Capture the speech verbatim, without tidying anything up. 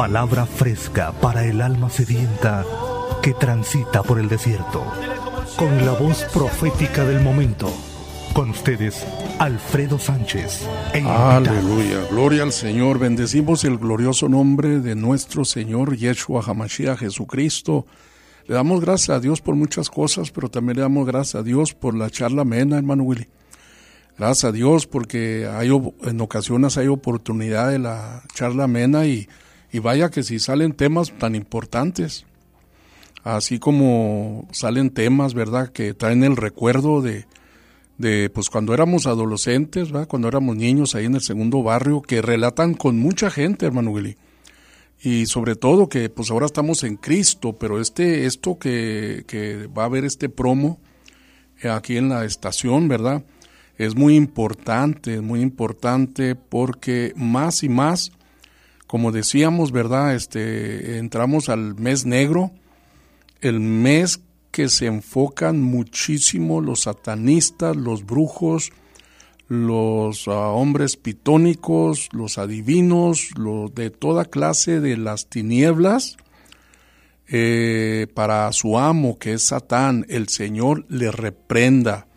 Palabra fresca para el alma sedienta que transita por el desierto. Con la voz profética del momento. Con ustedes, Alfredo Sánchez. E Aleluya, gloria al Señor. Bendecimos el glorioso nombre de nuestro Señor Yeshua HaMashiach, Jesucristo. Le damos gracias a Dios por muchas cosas, pero también le damos gracias a Dios por la charla amena, hermano Willy. Gracias a Dios porque hay, en ocasiones hay oportunidad de la charla amena y, y vaya que si salen temas tan importantes, así como salen temas, ¿verdad?, que traen el recuerdo de, de pues cuando éramos adolescentes, ¿verdad?, cuando éramos niños ahí en el segundo barrio, que relatan con mucha gente, hermano Willy. Y sobre todo que pues ahora estamos en Cristo, pero este esto que, que va a haber este promo aquí en la estación, ¿verdad?, es muy importante, es muy importante porque más y más, como decíamos, ¿verdad?, este entramos al mes negro, el mes que se enfocan muchísimo los satanistas, los brujos, los uh, hombres pitónicos, los adivinos, los de toda clase de las tinieblas, eh, para su amo que es Satán, el Señor le reprenda.